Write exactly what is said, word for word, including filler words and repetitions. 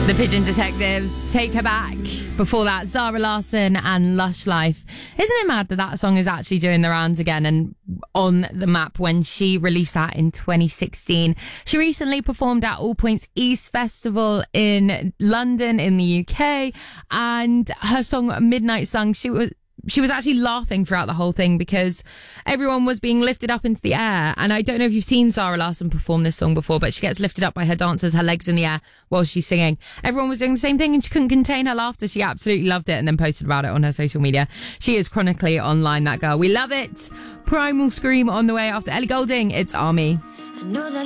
The Pigeon Detectives, Take Her Back. Before that, Zara Larsson and Lush Life. Isn't it mad that that song is actually doing the rounds again and on the map when she released that in twenty sixteen? She recently performed at All Points East Festival in London in the U K, and her song Midnight Sun, she was She was actually laughing throughout the whole thing because everyone was being lifted up into the air. And I don't know if you've seen Zara Larsson perform this song before, but she gets lifted up by her dancers, her legs in the air while she's singing. Everyone was doing the same thing and she couldn't contain her laughter. She absolutely loved it and then posted about it on her social media. She is chronically online, that girl. We love it. Primal Scream on the way after Ellie Goulding. It's Army. I know that